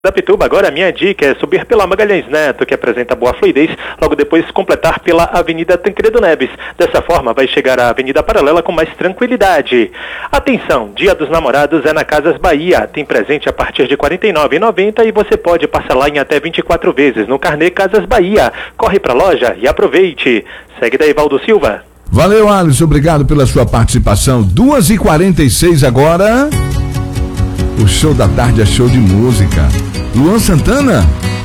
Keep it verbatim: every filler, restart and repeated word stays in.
Da Pituba, agora a minha dica é subir pela Magalhães Neto, que apresenta boa fluidez, logo depois completar pela Avenida Tancredo Neves. Dessa forma vai chegar à Avenida Paralela com mais tranquilidade. Atenção, Dia dos Namorados é na Casas Bahia, tem presente a partir de quarenta e nove reais e noventa centavos e você pode parcelar em até vinte e quatro vezes no carnê Casas Bahia. Corre pra loja e aproveite. Segue daí, Valdo Silva. Valeu, Alisson, obrigado pela sua participação. duas e quarenta e seis agora. O show da tarde é show de música. Luan Santana,